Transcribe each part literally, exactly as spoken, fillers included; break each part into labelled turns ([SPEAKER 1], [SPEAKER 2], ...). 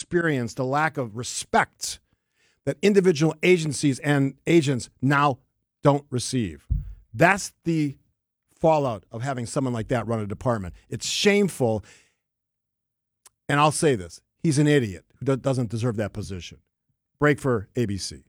[SPEAKER 1] experience the lack of respect that individual agencies and agents now don't receive. That's the fallout of having someone like that run a department. It's shameful. And I'll say this. He's an idiot who doesn't deserve that position. Break for A B C.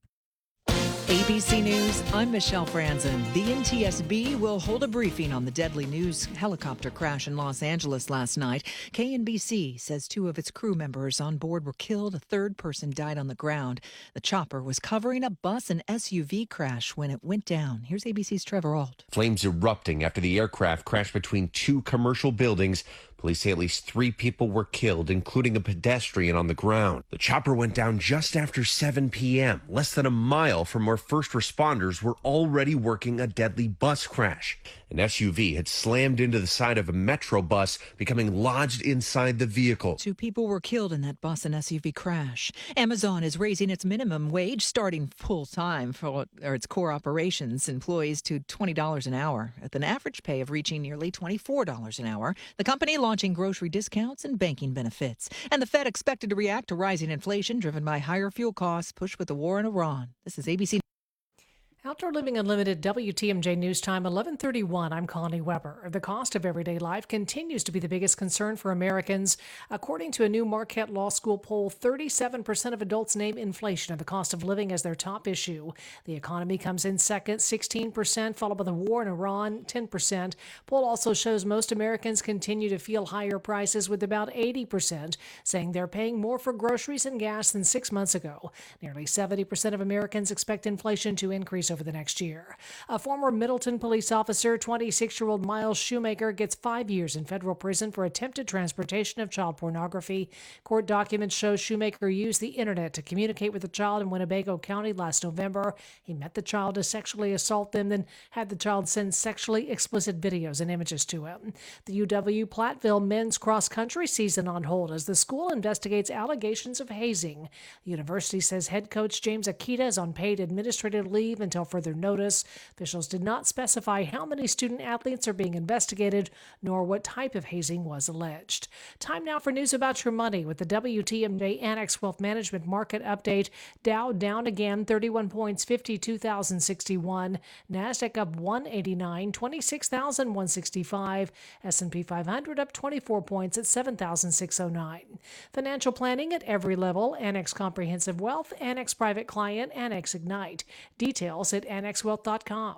[SPEAKER 2] A B C News, I'm Michelle Franzen. The N T S B will hold a briefing on the deadly news helicopter crash in Los Angeles last night. K N B C says two of its crew members on board were killed. A third person died on the ground. The chopper was covering a bus and S U V crash when it went down. Here's A B C's Trevor Ault.
[SPEAKER 3] Flames erupting after the aircraft crashed between two commercial buildings. Police say at least three people were killed, including a pedestrian on the ground. The chopper went down just after seven p.m., less than a mile from where first responders were already working a deadly bus crash. An S U V had slammed into the side of a Metro bus, becoming lodged inside the vehicle.
[SPEAKER 2] Two people were killed in that bus and S U V crash. Amazon is raising its minimum wage starting full-time for or its core operations employees to twenty dollars an hour, with an average pay of reaching nearly twenty-four dollars an hour. The company launched launching grocery discounts and banking benefits. And the Fed expected to react to rising inflation driven by higher fuel costs pushed with the war in Iran. This is A B C.
[SPEAKER 4] Outdoor Living Unlimited, W T M J News Time, eleven thirty-one. I'm Connie Weber. The cost of everyday life continues to be the biggest concern for Americans. According to a new Marquette Law School poll, thirty-seven percent of adults name inflation and the cost of living as their top issue. The economy comes in second, sixteen percent, followed by the war in Iran, ten percent. Poll also shows most Americans continue to feel higher prices, with about eighty percent saying they're paying more for groceries and gas than six months ago. Nearly seventy percent of Americans expect inflation to increase over the next year. A former Middleton police officer, twenty-six-year-old Miles Shoemaker, gets five years in federal prison for attempted transportation of child pornography. Court documents show Shoemaker used the internet to communicate with a child in Winnebago County last November. He met the child to sexually assault them, then had the child send sexually explicit videos and images to him. The U W Platteville men's cross-country season on hold as the school investigates allegations of hazing. The university says head coach James Akita is on paid administrative leave until further notice. Officials did not specify how many student athletes are being investigated, nor what type of hazing was alleged. Time now for news about your money with the W T M J Annex Wealth Management Market Update. Dow down again, thirty-one points, fifty-two thousand sixty-one. NASDAQ up one eighty-nine, twenty-six thousand one hundred sixty-five. S and P five hundred up twenty-four points at seven thousand six hundred nine. Financial planning at every level. Annex Comprehensive Wealth, Annex Private Client, Annex Ignite. Details at annex wealth dot com.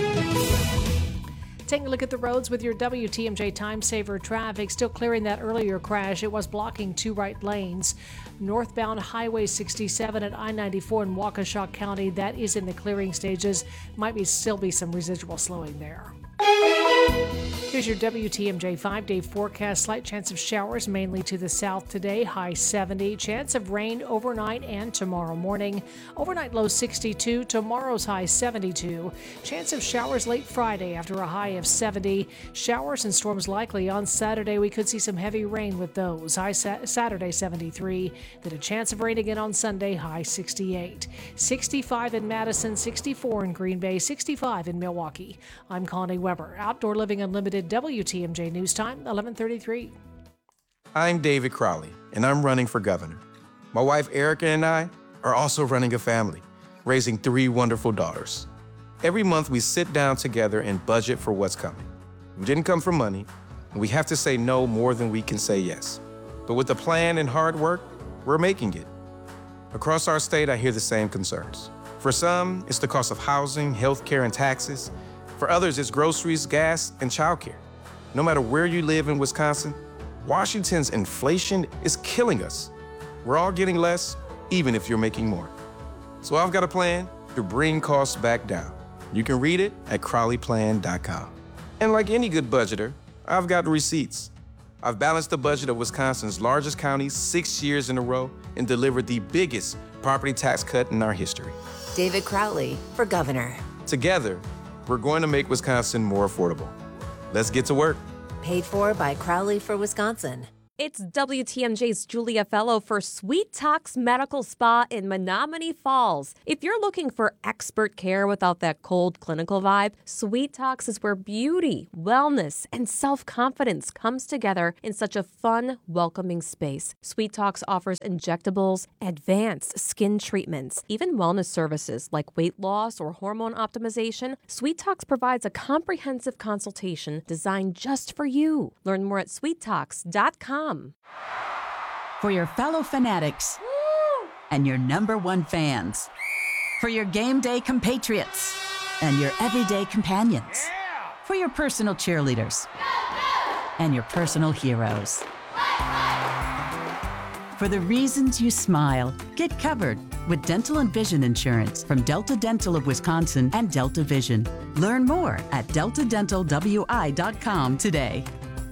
[SPEAKER 4] Taking a look at the roads with your W T M J Time Saver traffic. Still clearing that earlier crash. It was blocking two right lanes. Northbound Highway sixty-seven at I ninety-four in Waukesha County. That is in the clearing stages. Might be still be some residual slowing there. Here's your W T M J five-day forecast. Slight chance of showers mainly to the south today. High seventy. Chance of rain overnight and tomorrow morning. Overnight low sixty-two. Tomorrow's high seventy-two. Chance of showers late Friday after a high of seventy. Showers and storms likely on Saturday. We could see some heavy rain with those. High sa- Saturday seventy-three. Then a chance of rain again on Sunday. High sixty-eight. sixty-five in Madison. sixty-four in Green Bay. sixty-five in Milwaukee. I'm Connie Weber. Outdoor Living Unlimited, W T M J News Time, eleven thirty-three.
[SPEAKER 5] I'm David Crowley, and I'm running for governor. My wife Erica and I are also running a family, raising three wonderful daughters. Every month we sit down together and budget for what's coming. We didn't come for money, and we have to say no more than we can say yes. But with a plan and hard work, we're making it. Across our state, I hear the same concerns. For some, it's the cost of housing, healthcare, and taxes. For others, it's groceries, gas, and childcare. No matter where you live in Wisconsin, Washington's inflation is killing us. We're all getting less, even if you're making more. So I've got a plan to bring costs back down. You can read it at crowley plan dot com. And like any good budgeter, I've got receipts. I've balanced the budget of Wisconsin's largest county six years in a row and delivered the biggest property tax cut in our history.
[SPEAKER 6] David Crowley for governor.
[SPEAKER 5] Together, we're going to make Wisconsin more affordable. Let's get to work.
[SPEAKER 6] Paid for by Crowley for Wisconsin.
[SPEAKER 7] It's W T M J's Julia Fellow for Sweet Talks Medical Spa in Menominee Falls. If you're looking for expert care without that cold clinical vibe, Sweet Talks is where beauty, wellness, and self-confidence comes together in such a fun, welcoming space. Sweet Talks offers injectables, advanced skin treatments, even wellness services like weight loss or hormone optimization. Sweet Talks provides a comprehensive consultation designed just for you. Learn more at sweet talks dot com.
[SPEAKER 8] For your fellow fanatics and your number one fans. For your game day compatriots and your everyday companions. For your personal cheerleaders and your personal heroes. For the reasons you smile, get covered with dental and vision insurance from Delta Dental of Wisconsin and Delta Vision. Learn more at delta dental w i dot com today.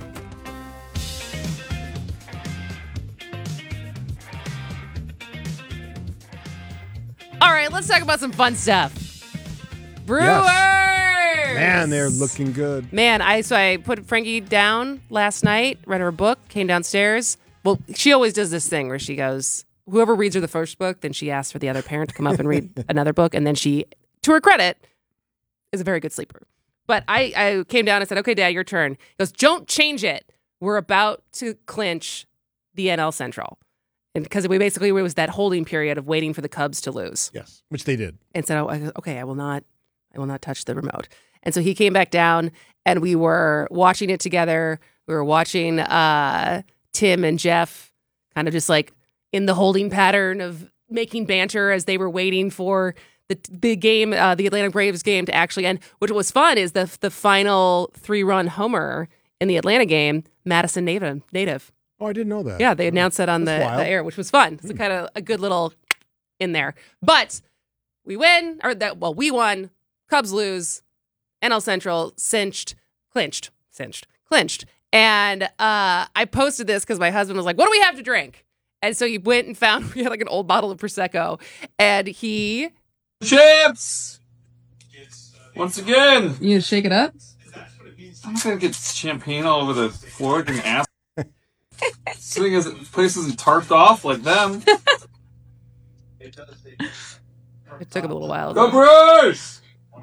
[SPEAKER 9] All right, let's talk about some fun stuff. Brewers!
[SPEAKER 1] Yes. Man, they're looking good.
[SPEAKER 9] Man, I so I put Frankie down last night, read her a book, came downstairs. Well, she always does this thing where she goes, whoever reads her the first book, then she asks for the other parent to come up and read another book. And then she, to her credit, is a very good sleeper. But I, I came down and said, okay, Dad, your turn. He goes, don't change it. We're about to clinch the N L Central. And because we basically, it was that holding period of waiting for the Cubs to lose.
[SPEAKER 1] Yes, which they did.
[SPEAKER 9] And said, oh, I- okay, I will not, I will not touch the remote. And so he came back down and we were watching it together. We were watching uh, Tim and Jeff kind of just like in the holding pattern of making banter as they were waiting for the the game, uh, the Atlanta Braves game to actually end. What was fun is the the final three-run homer in the Atlanta game, Madison native. native.
[SPEAKER 1] Oh, I didn't know that.
[SPEAKER 9] Yeah, they announced that on the, the air, which was fun. It's kind of a good little in there. But we win, or that well, we won. Cubs lose. N L Central cinched, clinched, cinched, clinched. And uh, I posted this because my husband was like, what do we have to drink? And so he went and found, we had like an old bottle of Prosecco. And he...
[SPEAKER 10] Champs! Once again!
[SPEAKER 11] You gonna shake it up?
[SPEAKER 10] I'm not gonna get champagne all over the floor and ass. Sitting as places and tarped off like them.
[SPEAKER 9] It took him a little while.
[SPEAKER 10] Go Brewers!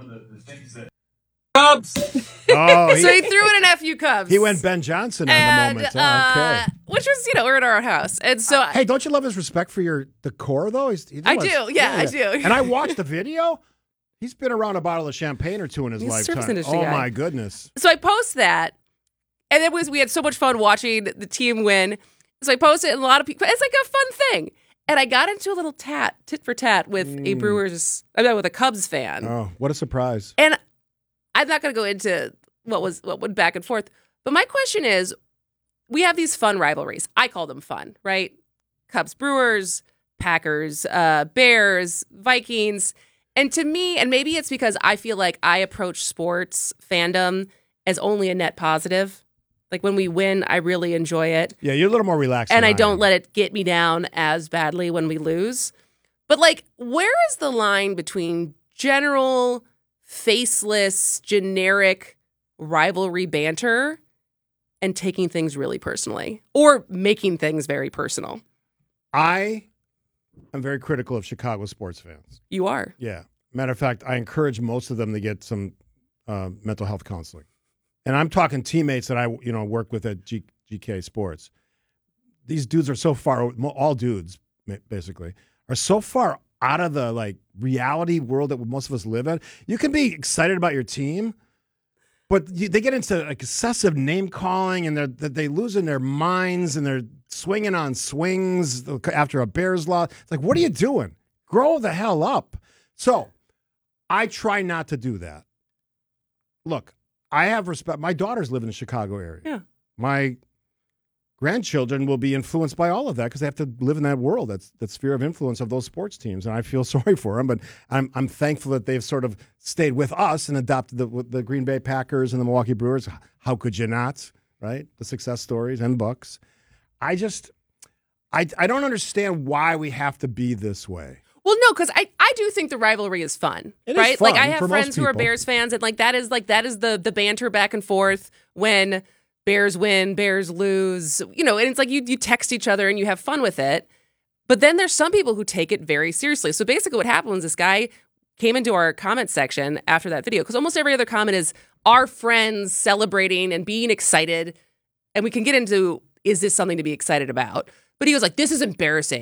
[SPEAKER 10] Cubs!
[SPEAKER 1] Oh, he,
[SPEAKER 9] so he threw in an F U Cubs.
[SPEAKER 1] He went Ben Johnson on
[SPEAKER 9] and,
[SPEAKER 1] the moment.
[SPEAKER 9] Uh,
[SPEAKER 1] Okay.
[SPEAKER 9] Which was, you know, we're at our house. And so...
[SPEAKER 1] Uh, hey, don't you love his respect for your the core, though? He's, he
[SPEAKER 9] I
[SPEAKER 1] was,
[SPEAKER 9] do, yeah, yeah, I do.
[SPEAKER 1] And I watched the video. He's been around a bottle of champagne or two in his
[SPEAKER 9] He's a service
[SPEAKER 1] lifetime.
[SPEAKER 9] industry
[SPEAKER 1] Oh,
[SPEAKER 9] guy.
[SPEAKER 1] my goodness.
[SPEAKER 9] So I post that, and it was we had so much fun watching the team win. So I posted, and a lot of people. It's like a fun thing, and I got into a little tat, tit for tat, with
[SPEAKER 1] Mm.
[SPEAKER 9] a Brewers, I mean, with a Cubs fan.
[SPEAKER 1] Oh, what a surprise!
[SPEAKER 9] And I'm not going to go into what was what went back and forth, but my question is, we have these fun rivalries. I call them fun, right? Cubs, Brewers, Packers, uh, Bears, Vikings. And to me, and maybe it's because I feel like I approach sports fandom as only a net positive. Like when we win, I really enjoy it.
[SPEAKER 1] Yeah, you're a little more relaxed.
[SPEAKER 9] And
[SPEAKER 1] than
[SPEAKER 9] I don't
[SPEAKER 1] am.
[SPEAKER 9] let it get me down as badly when we lose. But like, where is the line between general, faceless, generic rivalry banter and taking things really personally or making things very personal?
[SPEAKER 1] I am very critical of Chicago sports fans.
[SPEAKER 9] You are.
[SPEAKER 1] Yeah. Matter of fact, I encourage most of them to get some uh, mental health counseling. And I'm talking teammates that I, you know, work with at G- GK Sports. These dudes are so far, all dudes basically, are so far out of the like reality world that most of us live in. You can be excited about your team, but you, they get into like excessive name calling, and they're they losing their minds, and they're swinging on swings after a Bears loss. It's like, what are you doing? Grow the hell up. So I try not to do that. Look, I have respect. My daughters live in the Chicago area.
[SPEAKER 9] Yeah.
[SPEAKER 1] My grandchildren will be influenced by all of that because they have to live in that world, that's that sphere of influence of those sports teams. And I feel sorry for them, but I'm I'm thankful that they've sort of stayed with us and adopted the the Green Bay Packers and the Milwaukee Brewers. How could you not, right? The success stories and Bucks. I just, I I don't understand why we have to be this way.
[SPEAKER 9] Well, no, because I, I do think the rivalry is fun,
[SPEAKER 1] It is
[SPEAKER 9] right?
[SPEAKER 1] fun
[SPEAKER 9] like I have
[SPEAKER 1] for most
[SPEAKER 9] friends who are
[SPEAKER 1] people.
[SPEAKER 9] Bears fans, and like that is like that is the the banter back and forth when Bears win, Bears lose, you know, and it's like you you text each other and you have fun with it. But then there's some people who take it very seriously. So basically what happened was this guy came into our comment section after that video, because almost every other comment is our friends celebrating and being excited. And we can get into, is this something to be excited about? But he was like, this is embarrassing.